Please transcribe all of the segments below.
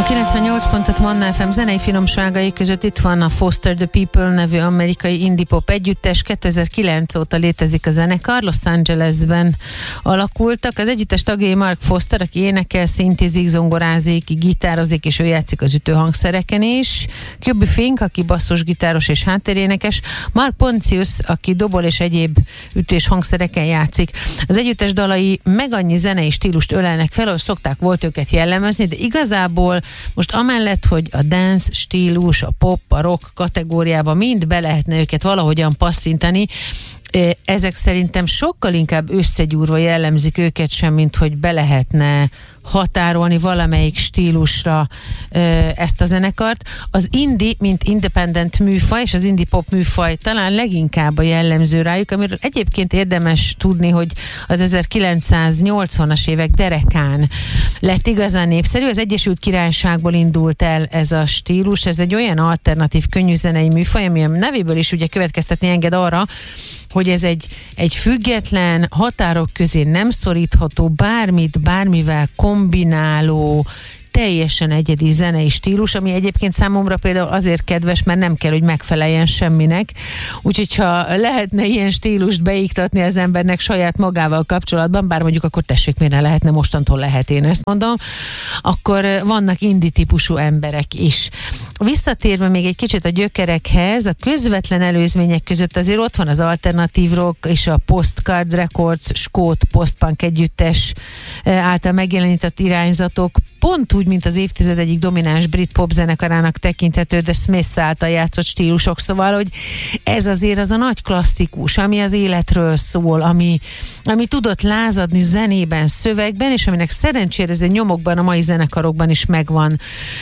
A 98.5 Manna FM zenei finomságai között itt van a Foster the People nevű amerikai indie pop együttes. 2009 óta létezik a zenekar, Los Angelesben alakultak. Az együttes tagjai Mark Foster, aki énekel, szintizik, zongorázik, gitározik, és ő játszik az ütőhangszereken is. Cuby Fink, aki basszusgitáros és háttérénekes. Mark Poncius, aki dobol és egyéb ütés hangszereken játszik. Az együttes dalai meg annyi zenei stílust ölelnek fel, ahogy szokták volt őket jellemezni, de igazából most amellett, hogy a dance stílus, a pop, a rock kategóriába mind be lehetne őket valahogyan passzintani, ezek szerintem sokkal inkább összegyúrva jellemzik őket sem, mint hogy be lehetne határolni valamelyik stílusra ezt a zenekart. Az indie, mint independent műfaj, és az indie pop műfaj talán leginkább a jellemző rájuk, amiről egyébként érdemes tudni, hogy az 1980-as évek derekán lett igazán népszerű. Az Egyesült Királyságból indult el ez a stílus, ez egy olyan alternatív könnyűzenei műfaj, ami a nevéből is ugye következtetni enged arra, hogy ez egy független, határok közé nem szorítható, bármit, bármivel kombináló, teljesen egyedi zenei stílus, ami egyébként számomra például azért kedves, mert nem kell, hogy megfeleljen semminek. Úgyhogy ha lehetne ilyen stílust beiktatni az embernek saját magával kapcsolatban, bár mondjuk akkor tessék, miért ne lehetne, mostantól lehet, én ezt mondom, akkor vannak indie típusú emberek is. Visszatérve még egy kicsit a gyökerekhez, a közvetlen előzmények között azért ott van az alternatív rock és a Postcard Records skót postpunk együttes által megjelenített irányzatok, pont úgy, mint az évtized egyik domináns brit pop zenekarának tekinthető, de Smith által játszott stílusok, szóval, hogy ez azért az a nagy klasszikus, ami az életről szól, ami tudott lázadni zenében, szövegben, és aminek szerencsére ez nyomokban, a mai zenekarokban is megvan,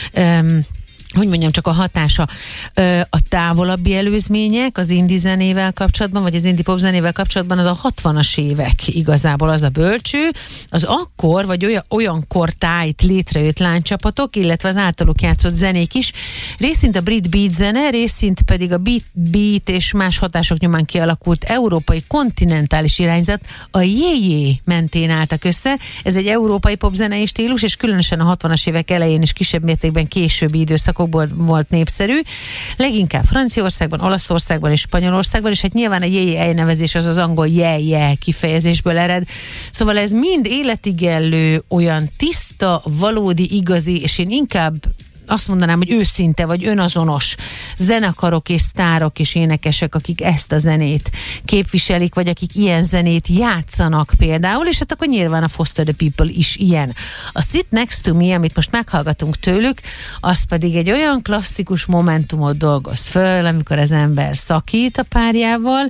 hogy mondjam, csak a hatása. A távolabbi előzmények az indie zenével kapcsolatban, vagy az indie pop zenével kapcsolatban az a 60-as évek igazából az a bölcső, az akkor, vagy olyan kortájt létrejött lánycsapatok, illetve az általuk játszott zenék is, részint a brit beat zene, részint pedig a beat és más hatások nyomán kialakult európai kontinentális irányzat, a Jé-Jé mentén álltak össze. Ez egy európai popzenei stílus, és különösen a 60-as évek elején és kisebb mértékben későbbi időszakokból volt népszerű. Leginkább Franciaországban, Olaszországban és Spanyolországban, és hát nyilván a Jé-Jé elnevezés az angol yeah kifejezésből ered. Szóval ez mind életigellő, olyan tiszta, valódi, igazi, és én inkább azt mondanám, hogy őszinte vagy önazonos zenekarok és sztárok és énekesek, akik ezt a zenét képviselik, vagy akik ilyen zenét játszanak például, és hát akkor nyilván a Foster the People is ilyen. A Sit Next to Me, amit most meghallgatunk tőlük, az pedig egy olyan klasszikus momentumot dolgoz föl, amikor az ember szakít a párjával,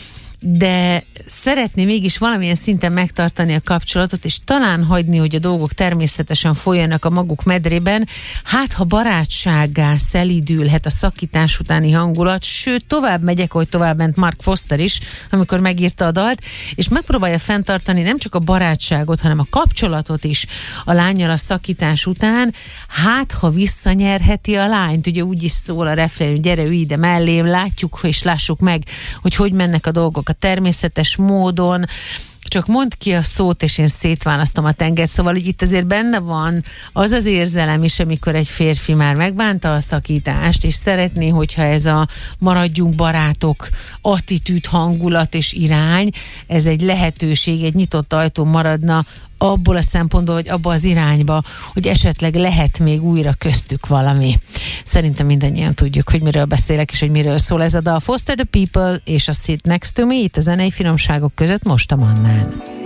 de szeretné mégis valamilyen szinten megtartani a kapcsolatot, és talán hagyni, hogy a dolgok természetesen folyjanak a maguk medrében, hát ha barátsággá szelídülhet a szakítás utáni hangulat, sőt tovább megyek, hogy tovább ment Mark Foster is, amikor megírta a dalt, és megpróbálja fenntartani nem csak a barátságot, hanem a kapcsolatot is a lánnyal a szakítás után, hát ha visszanyerheti a lányt, ugye úgy is szól a refrén, hogy gyere, ülj ide mellém, látjuk és lássuk meg, hogy mennek a dolgok a természetes módon, csak mondd ki a szót, és én szétválasztom a tengert. Szóval, hogy itt azért benne van az az érzelem is, amikor egy férfi már megbánta a szakítást, és szeretné, hogyha ez a maradjunk barátok attitűd, hangulat és irány, ez egy lehetőség, egy nyitott ajtó maradna abból a szempontból, hogy abba az irányba, hogy esetleg lehet még újra köztük valami. Szerintem mindannyian tudjuk, hogy miről beszélek, és hogy miről szól ez a dal. Foster the People és a Sit Next to Me, itt a zenei finomságok között most a Mannán.